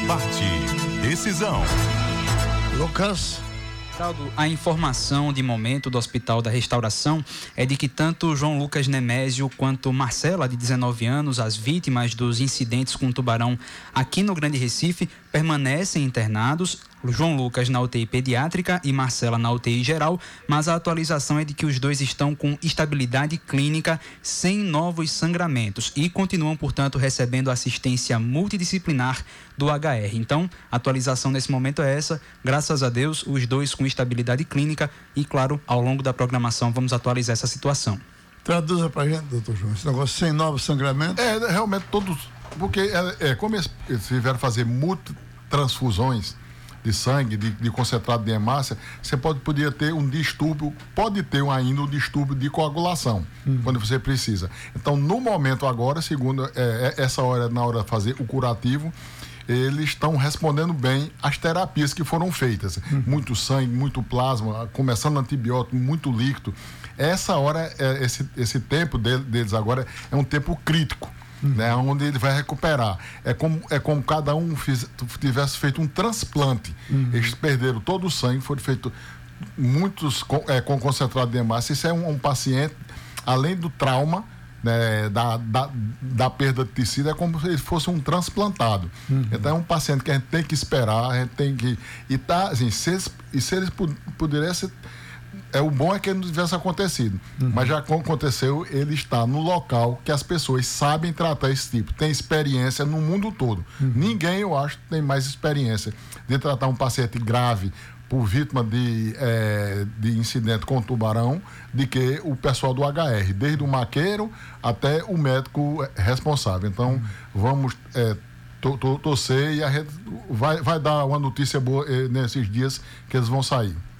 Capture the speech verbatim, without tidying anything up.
Debate Decisão. Lucas. A informação de momento do Hospital da Restauração é de que tanto João Lucas Nemésio quanto Marcela, de dezenove anos, as vítimas dos incidentes com tubarão aqui no Grande Recife, permanecem internados. João Lucas na U T I pediátrica e Marcela na U T I geral, mas a atualização é de que os dois estão com estabilidade clínica, sem novos sangramentos e continuam, portanto, recebendo assistência multidisciplinar do H R. Então, a atualização nesse momento é essa, graças a Deus, os dois com estabilidade clínica e, claro, ao longo da programação vamos atualizar essa situação. Traduza pra gente, doutor João, esse negócio sem novos sangramentos? É, realmente todos, porque é, é, como eles, eles tiveram fazer multitransfusões de sangue, de, de concentrado de hemácia, você pode poder ter um distúrbio, pode ter ainda um distúrbio de coagulação, uhum. quando você precisa. Então, no momento agora, segundo é, essa hora, na hora de fazer o curativo, eles estão respondendo bem às terapias que foram feitas. Uhum. Muito sangue, muito plasma, começando antibiótico, muito líquido. Essa hora, é, esse, esse tempo deles agora é um tempo crítico. Uhum. Né, onde ele vai recuperar. É como, é como cada um fiz, tivesse feito um transplante. Uhum. Eles perderam todo o sangue, foram feitos muitos com, é, com concentrado de hemácia. Isso é um, um paciente, além do trauma, né, da, da, da perda de tecido, é como se ele fosse um transplantado. Uhum. Então é um paciente que a gente tem que esperar, a gente tem que. E, tá, assim, se eles, e se eles pudessem. É, o bom é que não tivesse acontecido, uhum. mas já aconteceu, ele está no local que as pessoas sabem tratar esse tipo, tem experiência no mundo todo. Uhum. Ninguém, eu acho, tem mais experiência de tratar um paciente grave por vítima de, é, de incidente com tubarão do que o pessoal do H R, desde o maqueiro até o médico responsável. Então, uhum. vamos é, to, to, torcer e a gente vai, vai dar uma notícia boa é, nesses dias que eles vão sair.